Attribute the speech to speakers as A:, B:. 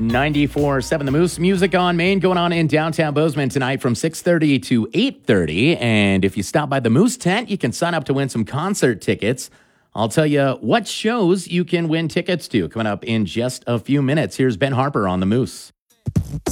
A: 94.7 The Moose. Music on Main going on in downtown Bozeman tonight from 6:30 to 8:30. And if you stop by the Moose tent, you can sign up to win some concert tickets. I'll tell you what shows you can win tickets to coming up in just a few minutes. Here's Ben Harper on the Moose.